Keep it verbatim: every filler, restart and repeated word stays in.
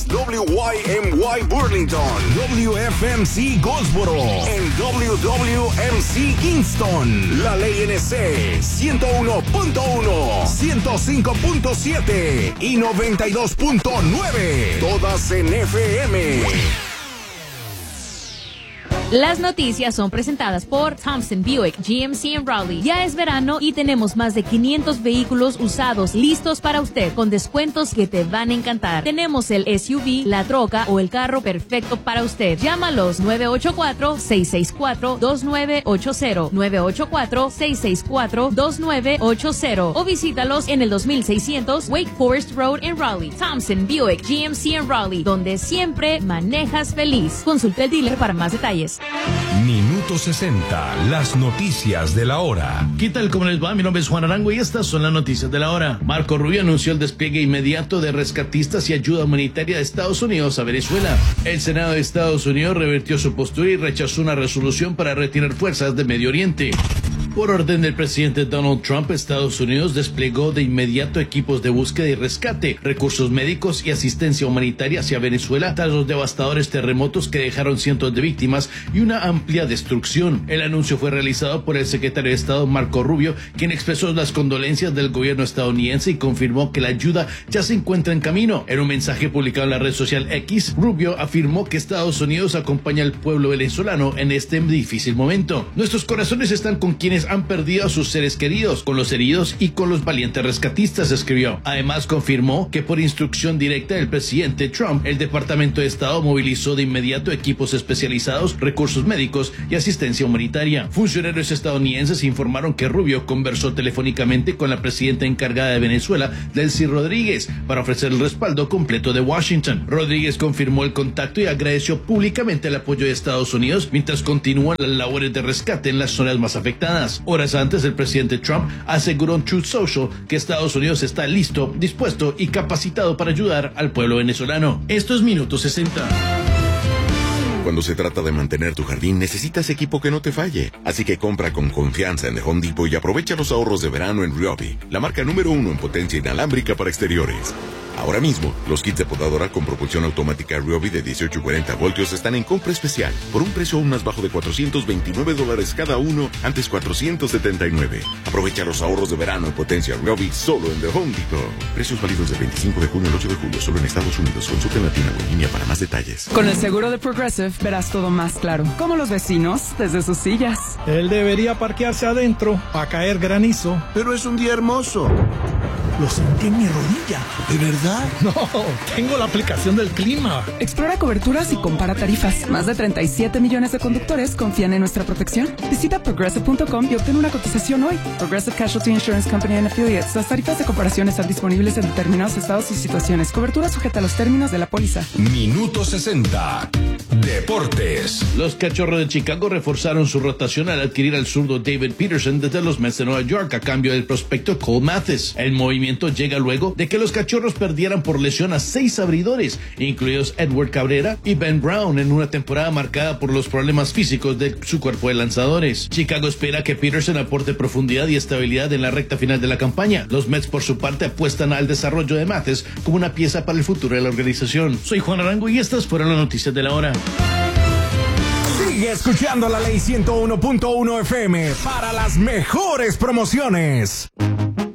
W Y M Y Burlington, W F M C Goldsboro, en W W M C Kingston, La Ley N C ciento uno punto uno, ciento cinco punto siete y noventa y dos punto nueve, todas en F M. Las noticias son presentadas por Thompson Buick G M C en Raleigh. Ya es verano y tenemos más de quinientos vehículos usados listos para usted con descuentos que te van a encantar. Tenemos el S U V, la troca o el carro perfecto para usted. Llámalos nueve ocho cuatro, seis seis cuatro, dos nueve ocho cero, nueve ocho cuatro, seis seis cuatro, dos nueve ocho cero o visítalos en el dos mil seiscientos Wake Forest Road en Raleigh. Thompson Buick G M C en Raleigh, donde siempre manejas feliz. Consulte el dealer para más detalles. Minuto sesenta, las noticias de la hora. ¿Qué tal? ¿Cómo les va? Mi nombre es Juan Arango y estas son las noticias de la hora. Marco Rubio anunció el despliegue inmediato de rescatistas y ayuda humanitaria de Estados Unidos a Venezuela. El Senado de Estados Unidos revirtió su postura y rechazó una resolución para retirar fuerzas de Medio Oriente. Por orden del presidente Donald Trump, Estados Unidos desplegó de inmediato equipos de búsqueda y rescate, recursos médicos y asistencia humanitaria hacia Venezuela tras los devastadores terremotos que dejaron cientos de víctimas y una amplia destrucción. El anuncio fue realizado por el secretario de Estado Marco Rubio, quien expresó las condolencias del gobierno estadounidense y confirmó que la ayuda ya se encuentra en camino. En un mensaje publicado en la red social X, Rubio afirmó que Estados Unidos acompaña al pueblo venezolano en este difícil momento. Nuestros corazones están con quienes han perdido a sus seres queridos, con los heridos y con los valientes rescatistas, escribió. Además, confirmó que por instrucción directa del presidente Trump, el Departamento de Estado movilizó de inmediato equipos especializados, recursos médicos y asistencia humanitaria. Funcionarios estadounidenses informaron que Rubio conversó telefónicamente con la presidenta encargada de Venezuela, Delcy Rodríguez, para ofrecer el respaldo completo de Washington. Rodríguez confirmó el contacto y agradeció públicamente el apoyo de Estados Unidos mientras continúan las labores de rescate en las zonas más afectadas. Horas antes, el presidente Trump aseguró en Truth Social que Estados Unidos está listo, dispuesto y capacitado para ayudar al pueblo venezolano. Esto es Minuto sesenta. Cuando se trata de mantener tu jardín, necesitas equipo que no te falle. Así que compra con confianza en The Home Depot y aprovecha los ahorros de verano en Ryobi, la marca número uno en potencia inalámbrica para exteriores. Ahora mismo, los kits de podadora con propulsión automática Ryobi de dieciocho y cuarenta voltios están en compra especial por un precio aún más bajo de cuatrocientos veintinueve dólares cada uno, antes cuatrocientos setenta y nueve. Aprovecha los ahorros de verano en potencia Ryobi solo en The Home Depot. Precios válidos del veinticinco de junio al ocho de julio solo en Estados Unidos. Consulta en la tienda o en línea para más detalles. Con el seguro de Progressive verás todo más claro, como los vecinos desde sus sillas. Él debería parquearse adentro para caer granizo. Pero es un día hermoso. Lo sentí en mi rodilla. ¿De verdad? No, tengo la aplicación del clima. Explora coberturas y compara tarifas. Más de treinta y siete millones de conductores confían en nuestra protección. Visita progressive punto com y obtén una cotización hoy. Progressive Casualty Insurance Company and Affiliates. Las tarifas de comparación están disponibles en determinados estados y situaciones. Cobertura sujeta a los términos de la póliza. Minuto sesenta. Deportes. Los Cachorros de Chicago reforzaron su rotación al adquirir al zurdo David Peterson desde los Mets de Nueva York a cambio del prospecto Cole Mathis. El movimiento llega luego de que los Cachorros perdieran por lesión a seis abridores, incluidos Edward Cabrera y Ben Brown, en una temporada marcada por los problemas físicos de su cuerpo de lanzadores. Chicago espera que Peterson aporte profundidad y estabilidad en la recta final de la campaña. Los Mets, por su parte, apuestan al desarrollo de Mathis como una pieza para el futuro de la organización. Soy Juan Arango y estas fueron las noticias de la hora. Sigue escuchando La Ley ciento uno punto uno F M para las mejores promociones.